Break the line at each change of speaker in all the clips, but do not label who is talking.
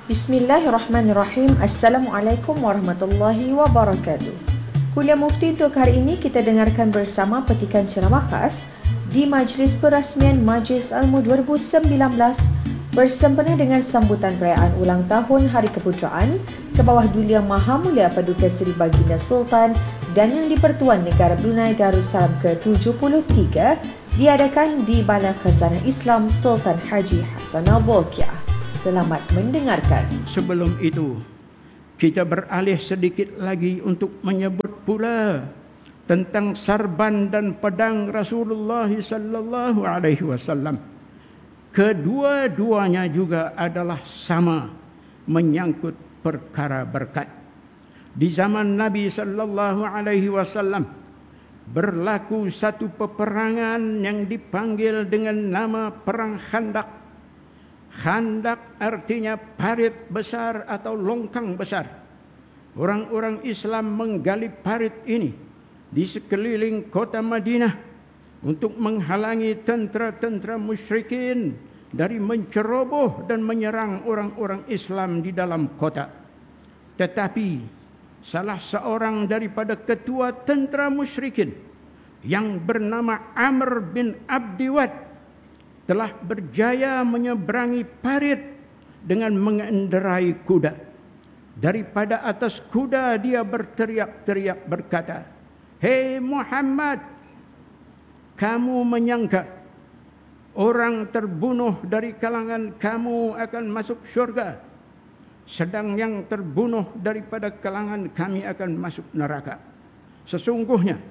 Bismillahirrahmanirrahim. Assalamualaikum warahmatullahi wabarakatuh. Kuliah Mufti untuk hari ini kita dengarkan bersama petikan ceramah khas di Majlis Perasmian Majlis Ilmu 2019 bersempena dengan sambutan perayaan ulang tahun Hari Keputeraan ke bawah Duli Yang Maha Mulia Paduka Seri Baginda Sultan dan Yang di-Pertuan Negara Brunei Darussalam ke-73 diadakan di Balai Khazanah Islam Sultan Haji Hassanal Bolkiah. Selamat mendengarkan.
Sebelum itu, kita beralih sedikit lagi untuk menyebut pula tentang sarban dan pedang Rasulullah sallallahu alaihi wasallam. Kedua-duanya juga adalah sama menyangkut perkara berkat. Di zaman Nabi sallallahu alaihi wasallam berlaku satu peperangan yang dipanggil dengan nama Perang Khandak. Khandak artinya parit besar atau longkang besar. Orang-orang Islam menggali parit ini di sekeliling kota Madinah untuk menghalangi tentera-tentera musyrikin dari menceroboh dan menyerang orang-orang Islam di dalam kota. Tetapi salah seorang daripada ketua tentera musyrikin yang bernama Amr bin Abdi Wad telah berjaya menyeberangi parit dengan mengendarai kuda. Daripada atas kuda dia berteriak-teriak berkata, "Hei Muhammad, kamu menyangka orang terbunuh dari kalangan kamu akan masuk syurga, sedang yang terbunuh daripada kalangan kami akan masuk neraka. Sesungguhnya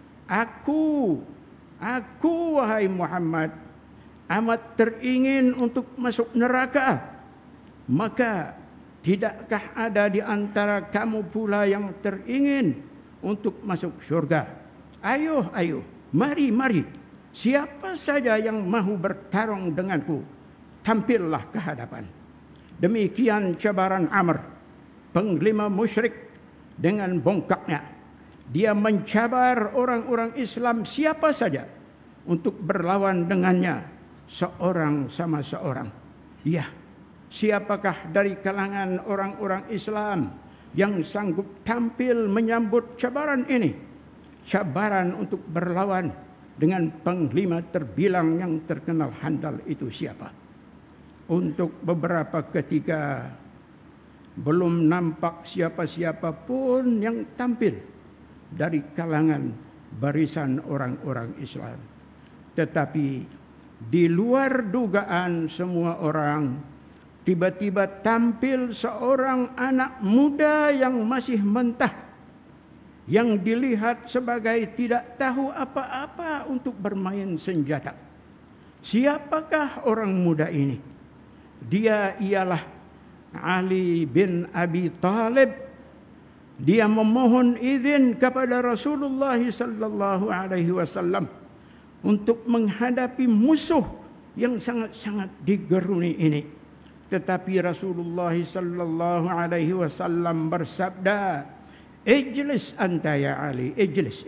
aku wahai Muhammad amat teringin untuk masuk neraka. Maka tidakkah ada di antara kamu pula yang teringin untuk masuk syurga? Ayo, mari. Siapa saja yang mahu bertarung denganku, tampillah ke hadapan." Demikian cabaran Amr, penglima musyrik, dengan bongkaknya. Dia mencabar orang-orang Islam siapa saja untuk berlawan dengannya, seorang sama seorang. Ya, siapakah dari kalangan orang-orang Islam yang sanggup tampil menyambut cabaran ini? Cabaran untuk berlawan dengan panglima terbilang yang terkenal handal itu siapa? Untuk beberapa ketika belum nampak siapa-siapa pun yang tampil dari kalangan barisan orang-orang Islam. Tetapi di luar dugaan semua orang, tiba-tiba tampil seorang anak muda yang masih mentah, yang dilihat sebagai tidak tahu apa-apa untuk bermain senjata. Siapakah orang muda ini? Dia ialah Ali bin Abi Thalib. Dia memohon izin kepada Rasulullah sallallahu alaihi wasallam untuk menghadapi musuh yang sangat-sangat digeruni ini. Tetapi Rasulullah sallallahu alaihi wasallam bersabda, "Ijlis anta ya Ali, ijlis.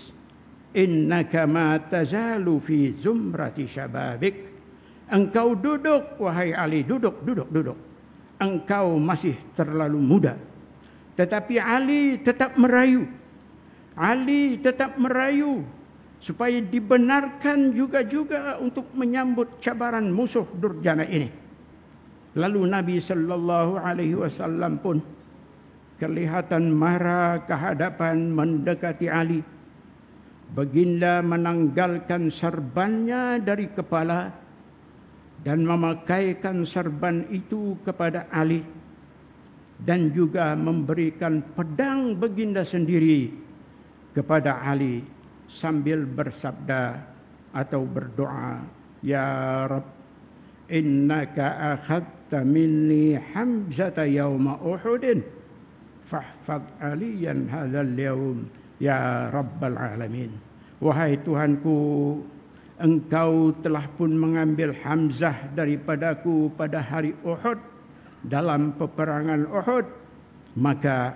Innaka ma tazalu fi zumrati syababik." Engkau duduk wahai Ali, duduk. Engkau masih terlalu muda. Tetapi Ali tetap merayu supaya dibenarkan juga untuk menyambut cabaran musuh durjana ini. Lalu Nabi sallallahu alaihi wasallam pun kelihatan marah ke hadapan mendekati Ali. Baginda menanggalkan serbannya dari kepala dan memakaikan serban itu kepada Ali, dan juga memberikan pedang baginda sendiri kepada Ali sambil bersabda atau berdoa, "Ya Rabb, innaka akhadta minni Hamzata yawma Uhudin, fahfaz aliyan hadzal yawm ya Rabbal alamin." Wahai Tuhanku, Engkau telah pun mengambil Hamzah daripadaku pada hari Uhud, dalam peperangan Uhud, maka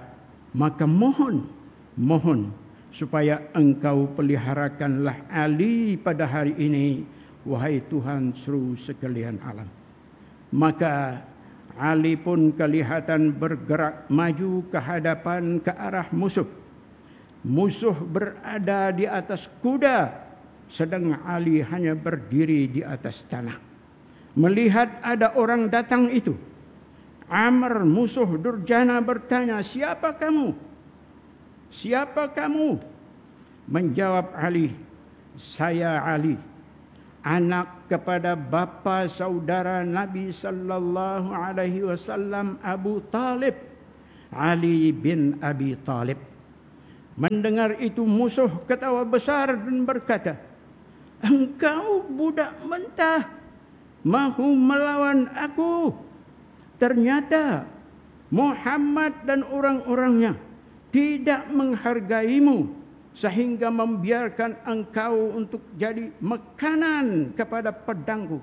mohon supaya Engkau peliharakanlah Ali pada hari ini, wahai Tuhan seluruh sekalian alam. Maka Ali pun kelihatan bergerak maju ke hadapan ke arah musuh. Musuh berada di atas kuda, sedang Ali hanya berdiri di atas tanah. Melihat ada orang datang itu, Amr musuh durjana bertanya, "Siapa kamu? Siapa kamu?" Menjawab Ali, "Saya Ali, anak kepada bapa saudara Nabi sallallahu alaihi wasallam Abu Talib, Ali bin Abi Talib." Mendengar itu musuh ketawa besar dan berkata, "Engkau budak mentah, mahu melawan aku? Ternyata Muhammad dan orang-orangnya tidak menghargaimu sehingga membiarkan engkau untuk jadi makanan kepada pedangku.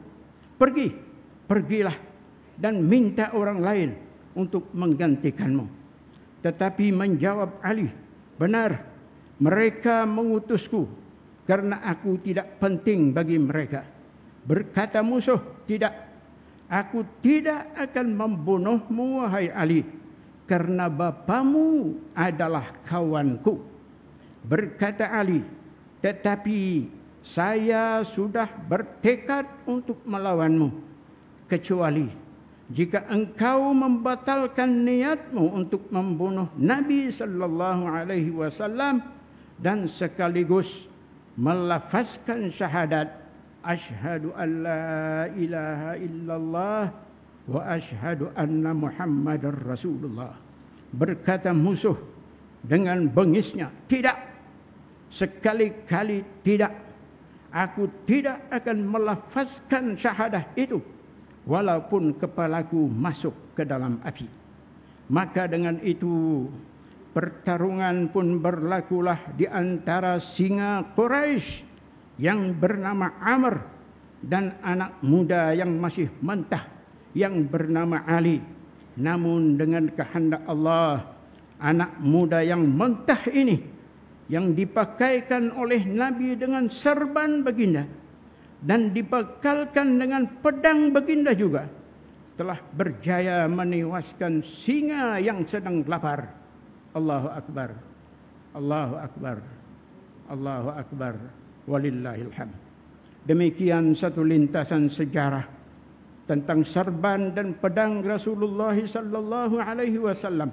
Pergilah dan minta orang lain untuk menggantikanmu." Tetapi menjawab Ali, "Benar, mereka mengutusku karena aku tidak penting bagi mereka." Berkata musuh, "Tidak, aku tidak akan membunuhmu wahai Ali, karena bapamu adalah kawanku." Berkata Ali, "Tetapi saya sudah bertekad untuk melawanmu, kecuali jika engkau membatalkan niatmu untuk membunuh Nabi sallallahu alaihi wasallam dan sekaligus melafazkan syahadat, asyhadu an la ilaha illallah wa asyhadu anna Muhammadar Rasulullah." Berkata musuh dengan bengisnya, "Tidak, sekali-kali tidak. Aku tidak akan melafazkan syahadah itu, walaupun kepalaku masuk ke dalam api." Maka dengan itu pertarungan pun berlakulah di antara singa Quraisy yang bernama Amr dan anak muda yang masih mentah yang bernama Ali. Namun dengan kehendak Allah, anak muda yang mentah ini yang dipakaikan oleh Nabi dengan serban baginda dan dibekalkan dengan pedang baginda juga, telah berjaya menewaskan singa yang sedang lapar. Allahu Akbar, Allahu Akbar, Allahu Akbar, walillahil hamd. Demikian satu lintasan sejarah tentang serban dan pedang Rasulullah sallallahu alaihi wasallam.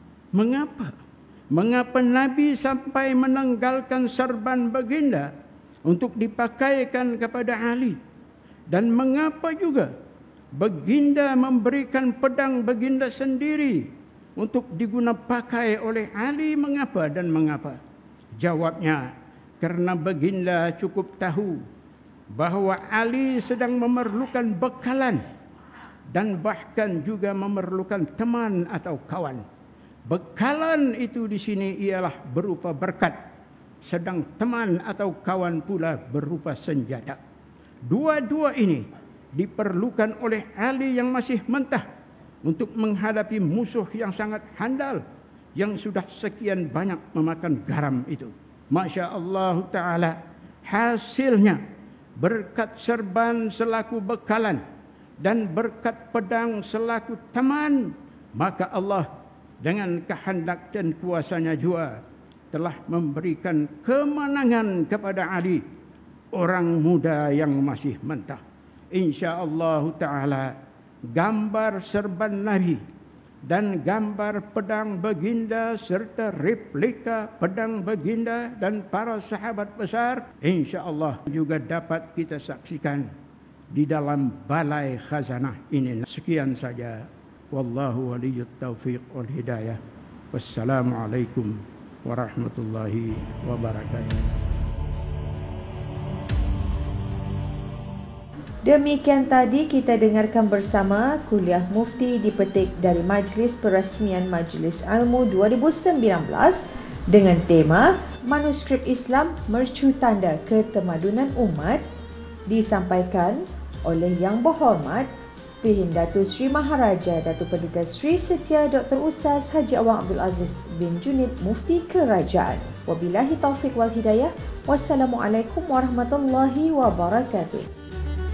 Mengapa Nabi sampai menanggalkan serban baginda untuk dipakaikan kepada Ali? Dan mengapa juga baginda memberikan pedang baginda sendiri untuk diguna pakai oleh Ali? Mengapa dan mengapa? Jawabnya, karena baginda cukup tahu bahawa Ali sedang memerlukan bekalan dan bahkan juga memerlukan teman atau kawan. Bekalan itu di sini ialah berupa berkat, sedang teman atau kawan pula berupa senjata. Dua-dua ini diperlukan oleh Ali yang masih mentah untuk menghadapi musuh yang sangat handal yang sudah sekian banyak memakan garam itu. Masya Allah Ta'ala, hasilnya berkat serban selaku bekalan dan berkat pedang selaku teman, maka Allah dengan kehendak dan kuasanya juga telah memberikan kemenangan kepada Ali, orang muda yang masih mentah. InsyaAllah Ta'ala, gambar serban Nabi dan gambar pedang baginda serta replika pedang baginda dan para sahabat besar, InsyaAllah juga dapat kita saksikan di dalam balai khazanah ini. Sekian saja. Wallahu waliyyut taufiq wal hidayah. Wassalamualaikum warahmatullahi wabarakatuh.
Demikian tadi kita dengarkan bersama kuliah mufti dipetik dari Majlis Perasmian Majlis Ilmu 2019 dengan tema Manuskrip Islam Mercu Tanda Ketemadunan Umat, disampaikan oleh Yang Berhormat P.H. Datuk Sri Maharaja Datuk Paduka Sri Setia Dr. Ustaz Haji Awang Abdul Aziz bin Junid Mufti Kerajaan. Wabillahi taufiq wal hidayah. Wassalamualaikum warahmatullahi wabarakatuh.